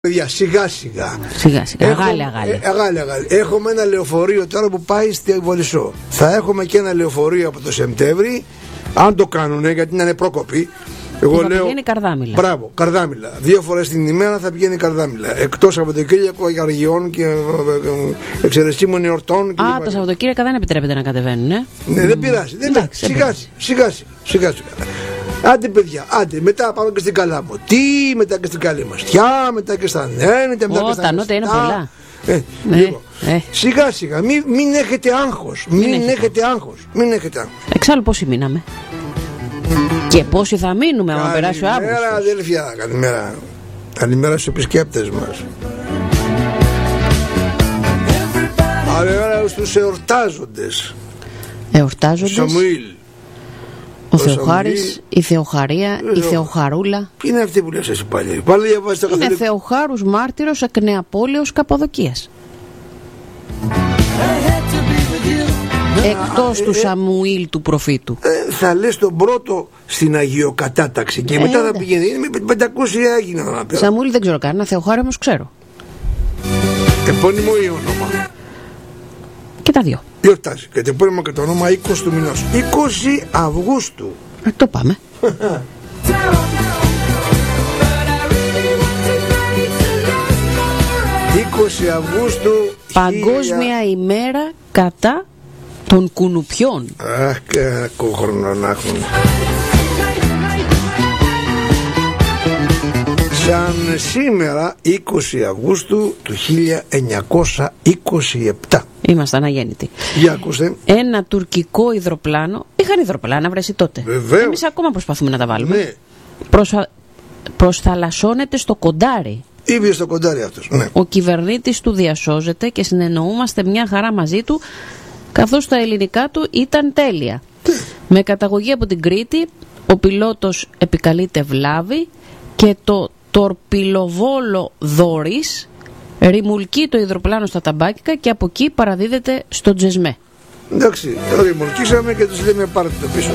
Παιδιά, σιγά σιγά. Αγάλια. Έχουμε ένα λεωφορείο τώρα που πάει στη Βολισσό. Θα έχουμε και ένα λεωφορείο από το Σεπτέμβρη. Αν το κάνουνε, γιατί είναι πρόκοποι. Εγώ θα λέω. Πηγαίνει Καρδάμηλα. Μπράβο, Καρδάμηλα. 2 φορές την ημέρα θα πηγαίνει Καρδάμηλα. Εκτός από το Κυριακό Αργιών και εξαιρεσίμων εορτών. Α, τα Σαββατοκύριακα δεν επιτρέπεται να κατεβαίνουν, Ναι, δεν πειράζει. Σιγά. Άντε παιδιά, μετά πάμε και στην Καλαμωτή, μετά και στην Καλυμαστιά, μετά και στα Νένιτα, μετά και στα τα νότια είναι πολλά. Σιγά σιγά, μην έχετε άγχος. Μην έχετε άγχος. Εξάλλου πόσοι μείναμε και πόσοι θα μείνουμε άμα περάσει ο Αύγουστος. Καλημέρα αδέλφια, καλημέρα στους επισκέπτες μας. Καλημέρα στους εορτάζοντες. Σαμουήλ, ο Θεοχάρης, η Θεοχαρία, η Θεοχαρούλα. Ποιοι είναι αυτοί που λες εσύ πάλι? Είναι Θεοχάρους μάρτυρος εκ Νεαπόλεως Καπαδοκίας. Εκτός του Σαμουήλ του προφήτου. Θα λες τον πρώτο στην Αγιοκατάταξη και μετά θα πηγαίνει. Είναι με 500 έγινα. Σαμουήλ δεν ξέρω κανένα, Θεοχάρη όμως ξέρω. Επώνυμο ή όνομα? Και τα δύο. Γιορτάζει και το επώνυμο και το όνομα 20 του μηνός. 20 Αυγούστου. Το πάμε. 20 Αυγούστου. Παγκόσμια ημέρα κατά των κουνουπιών. Αχ, κακό χρόνο να έχουν. Σαν σήμερα 20 Αυγούστου του 1927. Ήμασταν αγέννητοι. Για ακούστε. Ένα τουρκικό υδροπλάνο. Είχαν υδροπλάνα βρέσει τότε. Βεβαίως. Εμείς ακόμα προσπαθούμε να τα βάλουμε. Ναι. Προσθαλασσώνεται στο Κοντάρι. Ήβησε στο Κοντάρι αυτός. Ναι. Ο κυβερνήτης του διασώζεται και συνεννοούμαστε μια χαρά μαζί του, καθώς τα ελληνικά του ήταν τέλεια. Με καταγωγή από την Κρήτη, ο πιλότος επικαλείται βλάβη και το τορπιλοβόλο Δόρης ρημουλκεί το υδροπλάνο στα ταμπάκικα και από εκεί παραδίδεται στο Τζεσμέ. Εντάξει, το ρημουλκίσαμε και τους λέμε πάρτε το πίσω.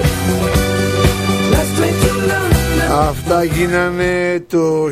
Αυτά γίνανε το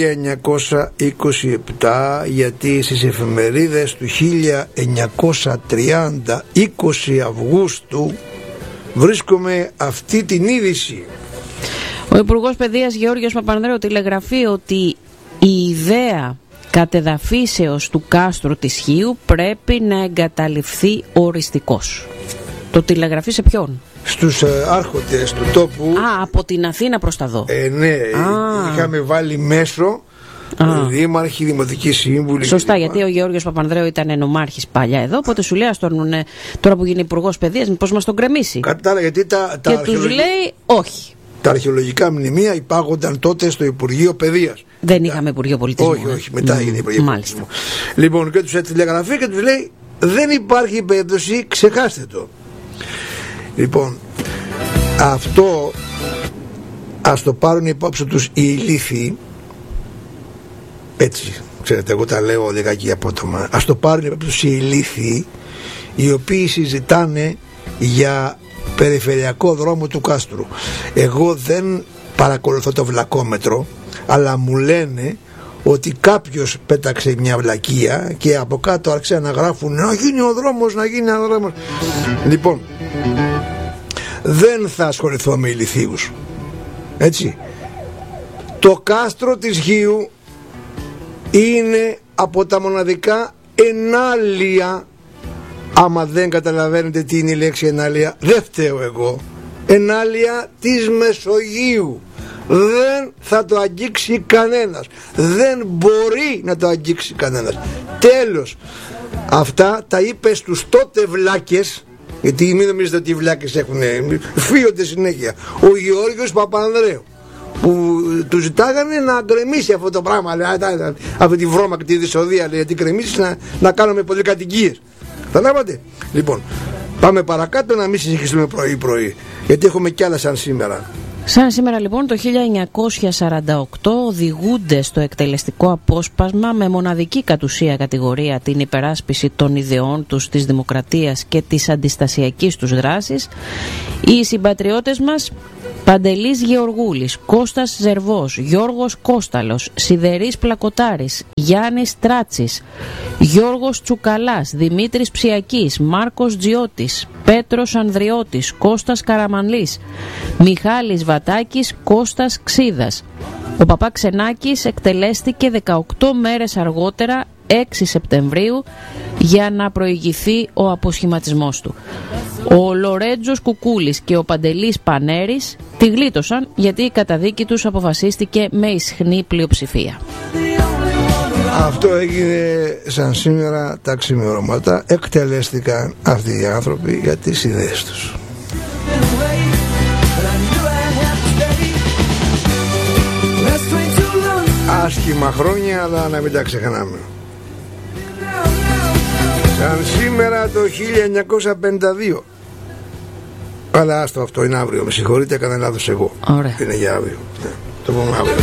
1927, γιατί στις εφημερίδες του 1930, 20 Αυγούστου, βρίσκουμε αυτή την είδηση. Ο Υπουργός Παιδείας Γεώργιος Παπανδρέου τηλεγραφεί ότι η ιδέα κατεδαφίσεως του κάστρου της Χίου πρέπει να εγκαταλειφθεί οριστικώς. Το τηλεγραφεί σε ποιον? Στους άρχοντες του τόπου. Από την Αθήνα προς τα δω. Ναι, είχαμε βάλει μέσο δήμαρχοι, δημοτικοί σύμβουλοι. Σωστά, γιατί ο Γεώργιος Παπανδρέου ήταν νομάρχης παλιά εδώ, οπότε σου λέει τώρα που γίνει υπουργός παιδείας, μήπως μας τον κρεμίσει. Γιατί και τους λέει όχι. Τα αρχαιολογικά μνημεία υπάγονταν τότε στο Υπουργείο Παιδείας. Δεν είχαμε Υπουργείο Πολιτισμού. Όχι, μετά έγινε Υπουργείο Πολιτισμού. Λοιπόν, και τους τηλεγραφεί και τους λέει δεν υπάρχει περίπτωση, ξεχάστε το. Λοιπόν, αυτό ας το πάρουν υπόψη τους οι ηλίθιοι. Έτσι, ξέρετε, εγώ τα λέω λιγάκι απότομα. Ας το πάρουν υπόψη τους οι ηλίθιοι, οι οποίοι συζητάνε για περιφερειακό δρόμο του κάστρου. Εγώ δεν παρακολουθώ το βλακόμετρο, αλλά μου λένε ότι κάποιος πέταξε μια βλακεία και από κάτω άρχισε να γράφουν να γίνει ο δρόμος, να γίνει ο δρόμος. Λοιπόν, δεν θα ασχοληθώ με ηλιθίους. Έτσι. Το κάστρο της Χίου είναι από τα μοναδικά ενάλια. Άμα δεν καταλαβαίνετε τι είναι η λέξη ενάλια, δεν φταίω εγώ. Ενάλια της Μεσογείου. Δεν θα το αγγίξει κανένας. Δεν μπορεί να το αγγίξει κανένας. Τέλος. Αυτά τα είπε στους τότε βλάκες, γιατί μην νομίζετε ότι οι βλάκες έχουν φύονται συνέχεια. Ο Γεώργιος Παπανδρέου, που του ζητάγανε να γκρεμίσει αυτό το πράγμα, αυτή τη βρώμα και τη δυσοδεία, γιατί γκρεμίσει να κάνουμε πολυκατοικίες. Καταλάβατε? Λοιπόν, πάμε παρακάτω να μην συγχυστούμε πρωί-πρωί, γιατί έχουμε κι άλλα σαν σήμερα. Σαν σήμερα λοιπόν το 1948 οδηγούνται στο εκτελεστικό απόσπασμα με μοναδική κατ' ουσία κατηγορία την υπεράσπιση των ιδεών τους, της δημοκρατίας και της αντιστασιακής τους δράσης οι συμπατριώτες μας Παντελής Γεωργούλης, Κώστας Ζερβός, Γιώργος Κώσταλος, Σιδερής Πλακοτάρης, Γιάννης Τράτσης, Γιώργος Τσουκαλάς, Δημήτρης Ψιακής, Μάρκος Τζιώτης, Πέτρος Ανδριώτης, Κώστας Καραμανλής, Μιχάλης Βατάκης, Κώστας Ξίδας. Ο Παπά Ξενάκης εκτελέστηκε 18 μέρες αργότερα, 6 Σεπτεμβρίου, για να προηγηθεί ο αποσχηματισμός του. Ο Λορέτζος Κουκούλης και ο Παντελής Πανέρης τη γλίτωσαν γιατί η καταδίκη τους αποφασίστηκε με ισχνή πλειοψηφία. Αυτό έγινε σαν σήμερα τα ξημερώματα. Εκτελέστηκαν αυτοί οι άνθρωποι για τις ιδέες τους. Άσχημα χρόνια, αλλά να μην τα ξεχνάμε. Σαν σήμερα το 1952. Αλλά άστο, αυτό είναι αύριο. Με συγχωρείτε, έκανα λάθος εγώ. Ωραία. Είναι για αύριο. Ναι, το πούμε αύριο.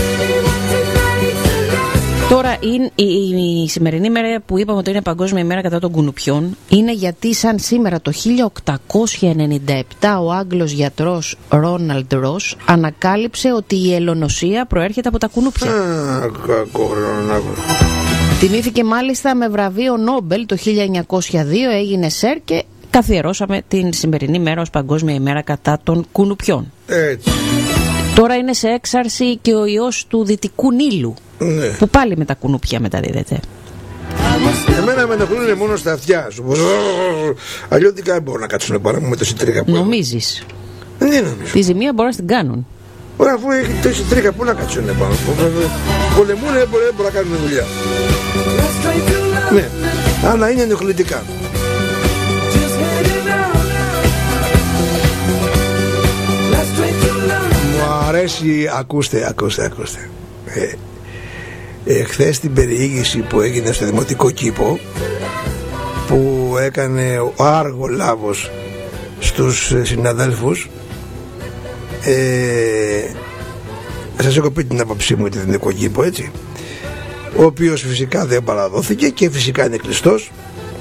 Τώρα η σημερινή μέρα που είπαμε ότι είναι Παγκόσμια ημέρα κατά των κουνουπιών είναι γιατί σαν σήμερα το 1897 ο Άγγλος γιατρός Ρόναλντ Ρος ανακάλυψε ότι η ελονοσία προέρχεται από τα κουνούπια. Κακό Ρονάλντ. Τιμήθηκε μάλιστα με βραβείο Νόμπελ το 1902, έγινε σερ και καθιερώσαμε την σημερινή μέρα ως Παγκόσμια ημέρα κατά των κουνουπιών. Έτσι. Τώρα είναι σε έξαρση και ο ιός του Δυτικού Νείλου, ναι, που πάλι με τα κουνούπια μεταδίδεται. Εμένα με ενοχλούν μόνο στα αυτιά σου. Αλλιώτικα δεν μπορούν να κάτσουν πάνω μου με τόση τρίχα που Νομίζεις? Δεν νομίζω. Τη ζημία μπορεί να την κάνουν. Ωραία, αφού έχει τόση τρίχα, πού να κάτσουν πάνω. Πολεμούν, δεν μπορούν να κάνουν δουλειά. Ναι, αλλά είναι ενοχλητικά. Μου αρέσει, ακούστε. Χθες την περιήγηση που έγινε στο Δημοτικό Κήπο, που έκανε ο Άργο Λάβος στους συναδέλφους, σας έχω πει την άποψή μου για το Δημοτικό Κήπο, έτσι, ο οποίος φυσικά δεν παραδόθηκε και φυσικά είναι κλειστός.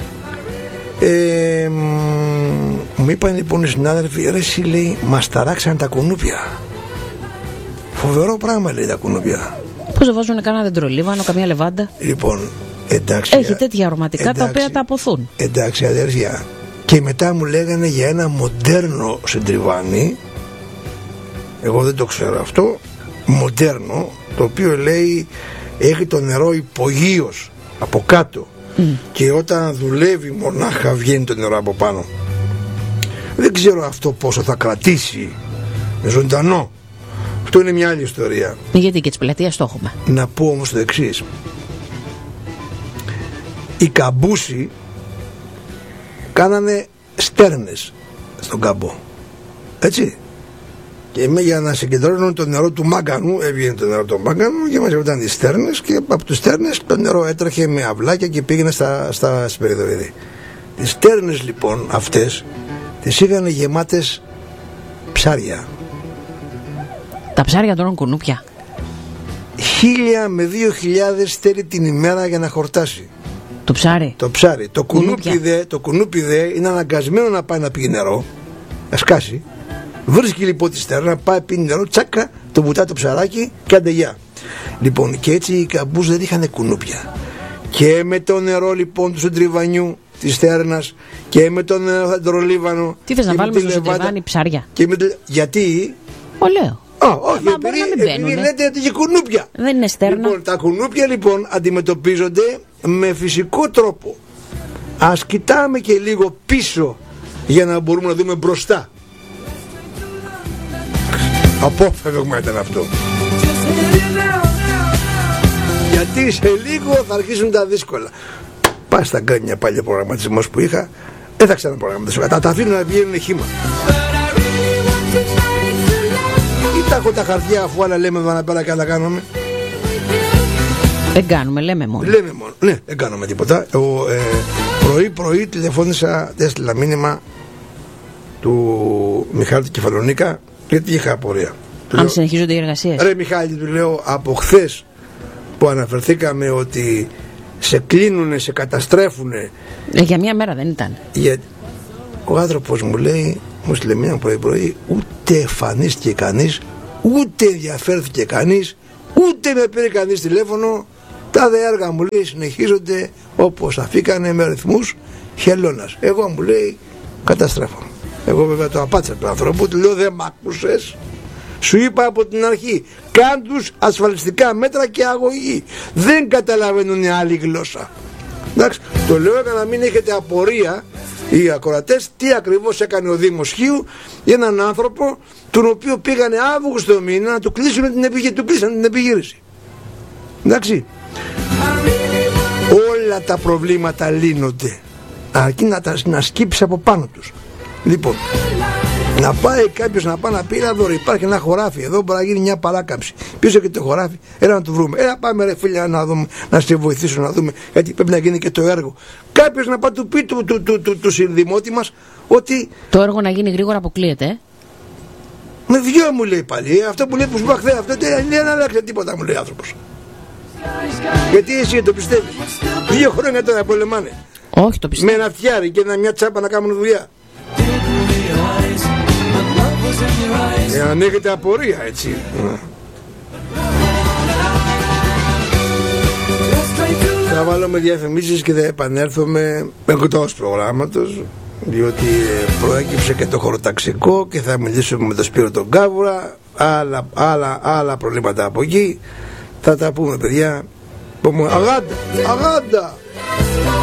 Μου είπαν λοιπόν οι συνάδελφοι, ρε εσύ, λέει, μας ταράξαν τα κουνούπια. Φοβερό πράγμα, λέει, τα κουνούπια. Πώς δεν βάζουν κανένα δεντρολίβανο, καμία λεβάντα? Λοιπόν, εντάξει. Έχει τέτοια αρωματικά, εντάξει, τα οποία τα αποθούν. Εντάξει, αδέρφια. Και μετά μου λέγανε για ένα μοντέρνο συντριβάνι. Εγώ δεν το ξέρω αυτό. Μοντέρνο, το οποίο λέει έχει το νερό υπογείως από κάτω. Και όταν δουλεύει μονάχα βγαίνει το νερό από πάνω. Δεν ξέρω αυτό πόσο θα κρατήσει ζωντανό. Αυτό είναι μια άλλη ιστορία. Γιατί και της πλατείας το έχουμε. Να πω όμως το εξής. Οι καμπούσοι κάνανε στέρνες στον καμπό, έτσι, και για να συγκεντρώνουν το νερό του μάγκανου, έβγαινε το νερό του μάγκανου και μαζευόταν τις στέρνες, και από τις στέρνες το νερό έτρεχε με αυλάκια και πήγαινε στα σπεριδοειδή. Τις στέρνες λοιπόν αυτές τις είχαν γεμάτες ψάρια. Τα ψάρια τρώνε κουνούπια. 1.000 με 2.000 στέλνει την ημέρα για να χορτάσει. Το ψάρι. Το ψάρι. Το κουνούπι δε είναι αναγκασμένο να πάει να πει νερό, να σκάσει. Βρίσκει λοιπόν τη στέρνα, πάει, πίνει νερό, τσάκα, το βουτά το ψαράκι και αντεγιά. Λοιπόν, και έτσι οι καμπούς δεν είχαν κουνούπια. Και με το νερό λοιπόν του συντριβανιού της στέρνας και με το νερό δεντρολίβανο. Τι θες να βάλουμε στο συντριβάνι ψάρια? Γιατί? Λέω. Όχι, επειδή λέτε ότι έχει κουνούπια. Δεν είναι στέρνα. Λοιπόν, τα κουνούπια λοιπόν αντιμετωπίζονται με φυσικό τρόπο. Ας κοιτάμε και λίγο πίσω για να μπορούμε να δούμε μπροστά. Απόφευγμα ήταν αυτό. Γιατί σε λίγο θα αρχίσουν τα δύσκολα. Πας στα γκάνια πάλι ο προγραμματισμός που είχα, δεν θα ξαναπρογραμματίσω. Τα αφήνω να βγαίνουν χύμα. Ή τα έχω τα χαρτιά, αφού άλλα λέμε εδώ να πέρα και άλλα κάνουμε. Δεν κάνουμε, λέμε μόνο. Ναι, δεν κάνουμε τίποτα. Πρωί τηλεφώνησα, έστειλα μήνυμα του Μιχάλη του Κεφαλονίκα, γιατί είχα απορία. Αν συνεχίζονται οι εργασίες. Ρε Μιχάλη, του λέω, από χθες που αναφερθήκαμε ότι σε κλείνουνε, σε καταστρέφουνε. Για μια μέρα δεν ήταν. Ο άνθρωπος μου λέει, μου στείλε μία πρωί, ούτε εμφανίστηκε κανείς, ούτε ενδιαφέρθηκε κανείς, ούτε με πήρε κανείς τηλέφωνο. Τα δε έργα, μου λέει, συνεχίζονται όπως αφήκανε, με ρυθμούς χελώνας. Εγώ, μου λέει, καταστρέφω. Εγώ βέβαια το απάτησα του ανθρώπου, του λέω, δεν μ' άκουσες. Σου είπα από την αρχή, κάν τους ασφαλιστικά μέτρα και αγωγή. Δεν καταλαβαίνουν άλλη γλώσσα. Εντάξει, το λέω για να μην έχετε απορία οι ακροατές τι ακριβώς έκανε ο Δήμος Χίου για έναν άνθρωπο τον οποίο πήγανε Αύγουστο μήνα να του κλείσουν την επιχείρηση. Εντάξει, όλα τα προβλήματα λύνονται αρκεί να σκύψει από πάνω τους. Λοιπόν, να πάει κάποιος να πάει να πει, εδώ υπάρχει ένα χωράφι, εδώ μπορεί να γίνει μια παράκαμψη. Πίσω και το χωράφι, έλα να το βρούμε. Έλα πάμε ρε φίλια να δούμε, να σε βοηθήσω να δούμε, γιατί πρέπει να γίνει και το έργο. Κάποιος να πάει του πει του συνδημότη μας ότι το έργο να γίνει γρήγορα αποκλείεται. Με δυο μου λέει πάλι, αυτό που λέει που σου είπα χθες, αυτό δεν άλλαξε τίποτα, μου λέει άνθρωπος. Γιατί εσύ το πιστεύεις? 2 χρόνια τώρα πολεμάνε. Όχι, το πιστεύω. Με ένα φτιάρι και μια τσάπα να κάνουν δουλειά. Αν έχετε απορία, έτσι. Θα βάλω με διαφημίσεις και θα επανέλθουμε εκτός προγράμματος, διότι προέκυψε και το χωροταξικό και θα μιλήσουμε με τον Σπύρο τον Κάβουρα. Άλλα προβλήματα από εκεί. Θα τα πούμε, παιδιά. Αγάντα!